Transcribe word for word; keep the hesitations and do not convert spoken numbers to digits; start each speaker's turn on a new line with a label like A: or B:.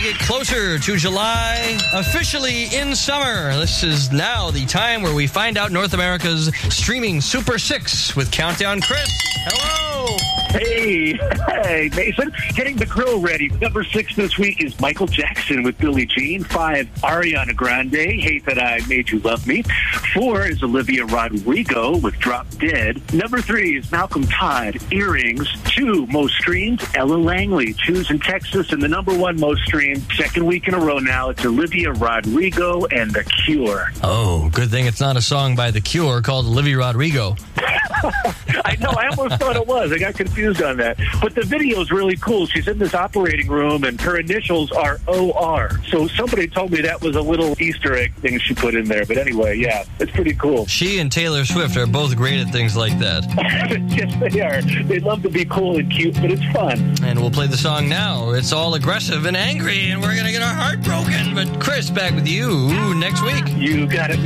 A: get closer to July, officially in summer. This is now the time where we find out North America's streaming Super Six with Countdown Chris. Hello.
B: Hey, hey, Mason. Getting the grill ready. Number six this week is Michael Jackson with Billie Jean. Five, Ariana Grande, Hate That I Made You Love Me. Four is Olivia Rodrigo with Drop Dead. Number three is Malcolm Todd, Earrings. Two, most streamed, Ella Langley, Choose in Texas. And the number one most streamed, second week in a row now, it's Olivia Rodrigo and The Cure.
A: Oh, good thing it's not a song by The Cure called Olivia Rodrigo.
B: I know, I almost thought it was. I got confused on that. But the video's really cool. She's in this operating room, and her initials are O R. So somebody told me that was a little Easter egg thing she put in there. But anyway, yeah, it's pretty cool.
A: She and Taylor Swift are both great at things like that.
B: Yes, they are. They love to be cool and cute, but it's fun.
A: And we'll play the song now. It's all aggressive and angry, and we're going to get our heart broken. But Chris, back with you next week.
B: You got it.